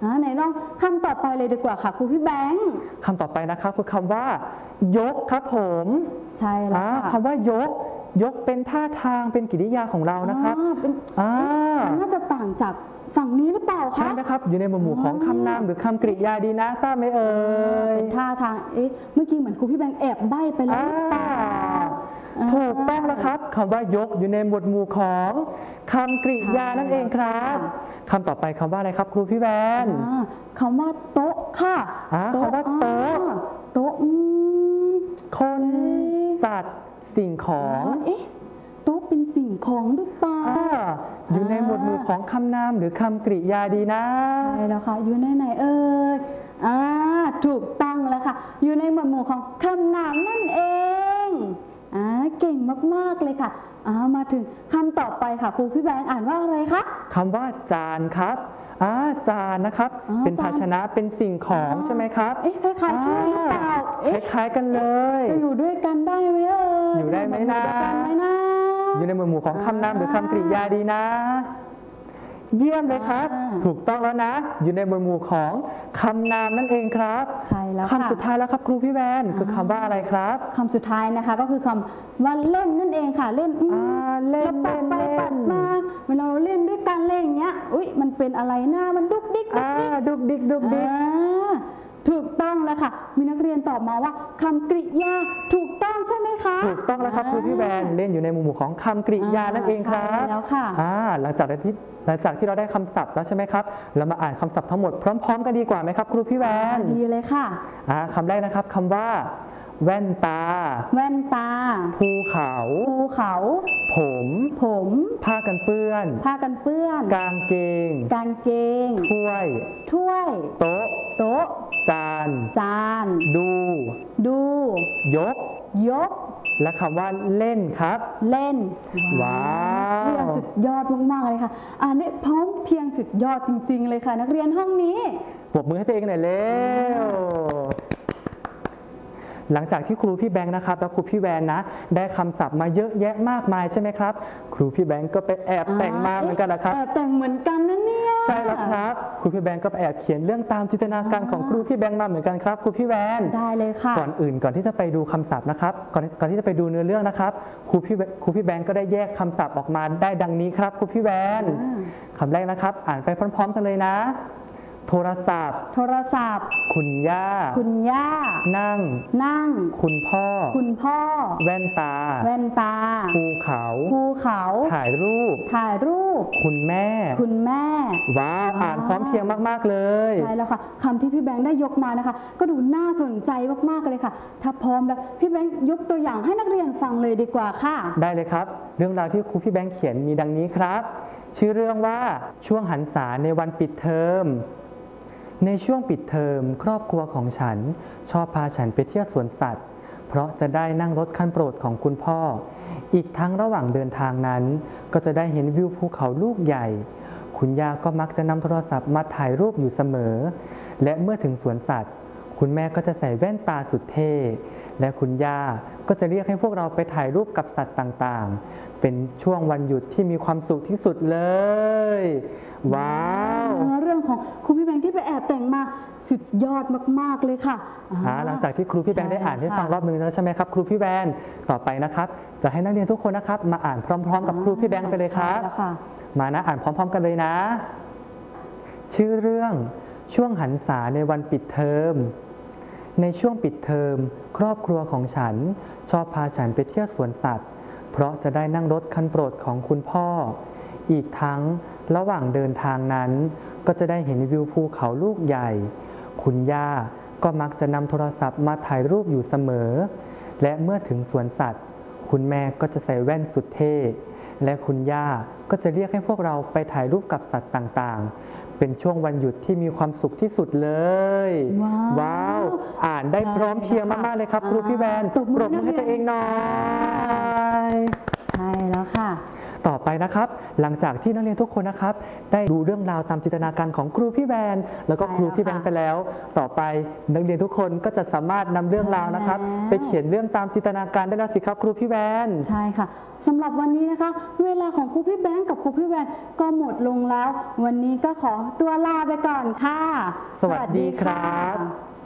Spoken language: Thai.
ไหนลองคำต่อไปเลยดีกว่าค่ะครูพี่แบงค์คำต่อไปนะครับคือคำว่ายกครับผมใช่แล้วค่ะคำว่ายกเป็นท่าทางเป็นกริยาของเรานะครับมันน่าจะต่างจากฝั่งนี้หรือเปล่าคะใช่นะครับอยู่ในหมวดของคำนามหรือคำกริยาดีนะทราบไหมเอ่ยเป็นท่าทางเมื่อกี้เหมือนครูพี่แบงค์แอบใบ้ไปแล้วหรือเปล่าถูกต้องแล้วครับคำว่ายกอยู่ในหมวดหมู่ของคำกริยานั่นเองครับคำต่อไปคำว่าอะไรครับครูพี่แวนคำว่าโต๊ะค่ะคำว่าโต๊ะคนสัตว์สิ่งของโต๊ะเป็นสิ่งของหรือเปล่าอยู่ในหมวดหมู่ของคำนามหรือคำกริยาดีนะใช่แล้วค่ะอยู่ในไหนเอ่ยถูกต้องแล้วค่ะอยู่ในหมวดหมู่ของคำนามนั่นเองเก่งมากๆเลยค่ะมาถึงคำต่อไปค่ะครูพี่แบงค์อ่านว่าอะไรคะคำว่าจานครับจานนะครับเป็นภาชนะเป็นสิ่งของใช่ไหมครับคล้ายๆถ้วยหรือเปล่าคล้ายๆกันเลยจะอยู่ด้วยกันได้ไหมอยู่ได้ไหมนะอยู่ในหมวดหมู่ของคำนามหรือคำกริยาดีนะเยี่ยมเลยครับถูกต้องแล้วนะอยู่ในหมวดหมู่ของคำนามนั่นเองครับใช่แล้วค่ะคำสุดท้ายแล้วครับครูพี่แวนคือคำว่าอะไรครับคำสุดท้ายนะคะก็คือคำว่าเล่นนั่นเองค่ะเล่นเราปัดไปปัดมาเวลาเราเล่นด้วยกันอะไรอย่างเงี้ยมันเป็นอะไรนะมันดุกดิกดุกดิกถูกต้องแล้วค่ะมีนักเรียนตอบมาว่าคำกริยาถูกต้องใช่ไหมคะถูกต้องแล้วครับครูพี่แวนเล่นอยู่ในหมวดหมู่ของคำกริยานั่นเองครับแล้วค่ะหลังจากที่เราได้คำศัพท์แล้วใช่ไหมครับเรามาอ่านคำศัพท์ทั้งหมดพร้อมๆกันดีกว่าไหมครับครูพี่แวนดีเลยค่ะคำแรกนะครับคำว่าแว่นตาภูเขาผมผ้ากันเปื้อนกางเกงถ้วยโต๊ะจานดูยกและคำว่าเล่นครับเล่นว้าวเรียนสุดยอดมากๆเลยค่ะได้พร้อมเพียงสุดยอดจริงๆเลยค่ะนักเรียนห้องนี้ปรบมือให้ตัวเองหน่อยเร็วหลังจากที่ครูพี่แบงค์นะครับและครูพี่แวนนะได้คำศัพท์มาเยอะแยะมากมายใช่ไหมครับครูพี่แบงค์ก็ไปแอบแต่งมาเหมือนกันนะครับแอบแต่งเหมือนกันนะเนี่ยใช่แล้วครับครูพี่แบงค์ก็ไปแอบเขียนเรื่องตามจินตนาการของครูพี่แบงค์มาเหมือนกันครับครูพี่แวนได้เลยค่ะก่อนที่จะไปดูคำศัพท์นะครับก่อนที่จะไปดูเนื้อเรื่องนะครับครูพี่แบงค์ก็ได้แยกคำศัพท์ออกมาได้ดังนี้ครับครูพี่แวนคำแรกนะครับอ่านไปพร้อมๆกันเลยนะโทรศัพท์คุณย่านั่งคุณพ่อแว่นตาภูเขาถ่ายรูปคุณแม่ว้าวอ่านพร้อมเพียงมากๆเลยใช่แล้วค่ะคำที่พี่แบงค์ได้ยกมานะคะก็ดูน่าสนใจมากๆเลยค่ะถ้าพร้อมแล้วพี่แบงค์ยกตัวอย่างให้นักเรียนฟังเลยดีกว่าค่ะได้เลยครับเรื่องราวที่ครูพี่แบงค์เขียนมีดังนี้ครับชื่อเรื่องว่าช่วงหันษาในวันปิดเทอมในช่วงปิดเทอมครอบครัวของฉันชอบพาฉันไปเที่ยวสวนสัตว์เพราะจะได้นั่งรถคันโปรดของคุณพ่ออีกทั้งระหว่างเดินทางนั้นก็จะได้เห็นวิวภูเขาลูกใหญ่คุณย่าก็มักจะนำโทรศัพท์มาถ่ายรูปอยู่เสมอและเมื่อถึงสวนสัตว์คุณแม่ก็จะใส่แว่นตาสุดเท่และคุณย่าก็จะเรียกให้พวกเราไปถ่ายรูปกับสัตว์ต่างๆเป็นช่วงวันหยุดที่มีความสุขที่สุดเลยว้าวเรื่องของครูพี่แบงค์ที่ไปแอบแต่งมาสุดยอดมากๆเลยค่ะหลังจากที่ครูพี่แบงค์ได้อ่านให้ฟังรอบนึงแล้วใช่ไหมครับครูพี่แบงค์ต่อไปนะครับจะให้นักเรียนทุกคนนะครับมาอ่านพร้อมๆกับครูพี่แบงค์ไปเลยครับมานะอ่านพร้อมๆกันเลยนะชื่อเรื่องช่วงหันษาในวันปิดเทอมในช่วงปิดเทอมครอบครัวของฉันชอบพาฉันไปเที่ยวสวนสัตว์เพราะจะได้นั่งรถคันโปรดของคุณพ่ออีกทั้งระหว่างเดินทางนั้นก็จะได้เห็นวิวภูเขาลูกใหญ่คุณย่าก็มักจะนำโทรศัพท์มาถ่ายรูปอยู่เสมอและเมื่อถึงสวนสัตว์คุณแม่ก็จะใส่แว่นสุดเท่และคุณย่าก็จะเรียกให้พวกเราไปถ่ายรูปกับสัตว์ต่างๆเป็นช่วงวันหยุดที่มีความสุขที่สุดเลยว้าวอ่านได้พร้อมเพียงมากๆเลยครับครูพี่แวนปรบมือให้ตัวเองหน่อยใช่แล้วค่ะต่อไปนะครับหลังจากที่นักเรียนทุกคนนะครับได้ดูเรื่องราวตามจินตนาการของครูพี่แวนแล้วก็ครูพี่แบงค์ไปแล้วต่อไปนักเรียนทุกคนก็จะสามารถนำเรื่องราวนะครับไปเขียนเรื่องตามจินตนาการได้แล้วสิครับครูพี่แวนใช่ค่ะสำหรับวันนี้นะคะเวลาของครูพี่แบงค์กับครูพี่แวนก็หมดลงแล้ววันนี้ก็ขอตัวลาไปก่อนค่ะสวัสดีครับ